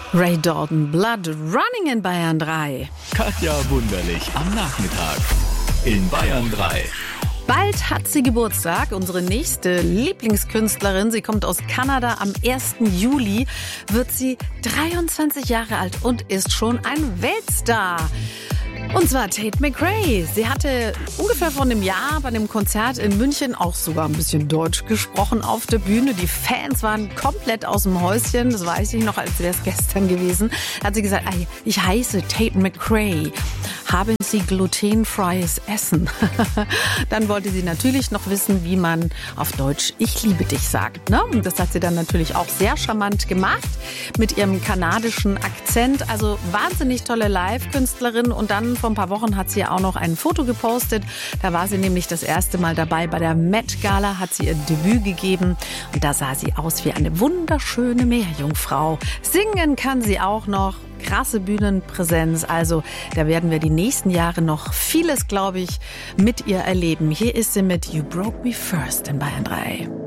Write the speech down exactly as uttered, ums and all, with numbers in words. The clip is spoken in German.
Ray Dalton, Blood Running in Bayern drei. Katja Wunderlich am Nachmittag in Bayern drei. Bald hat sie Geburtstag, unsere nächste Lieblingskünstlerin. Sie kommt aus Kanada. Am ersten Juli wird sie dreiundzwanzig Jahre alt und ist schon ein Weltstar. Und zwar Tate McRae. Sie hatte ungefähr vor einem Jahr bei einem Konzert in München auch sogar ein bisschen Deutsch gesprochen auf der Bühne. Die Fans waren komplett aus dem Häuschen. Das weiß ich noch, als wäre es gestern gewesen. Da hat sie gesagt, ich heiße Tate McRae. Haben Sie glutenfreies Essen? Dann wollte sie natürlich noch wissen, wie man auf Deutsch Ich liebe dich sagt. Ne? Und das hat sie dann natürlich auch sehr charmant gemacht mit ihrem kanadischen Akzent. Also wahnsinnig tolle Live-Künstlerin. Und dann vor ein paar Wochen hat sie auch noch ein Foto gepostet. Da war sie nämlich das erste Mal dabei. Bei der Met Gala hat sie ihr Debüt gegeben. Und da sah sie aus wie eine wunderschöne Meerjungfrau. Singen kann sie auch noch. Krasse Bühnenpräsenz. Also da werden wir die nächsten Jahre noch vieles, glaube ich, mit ihr erleben. Hier ist sie mit You Broke Me First in Bayern drei.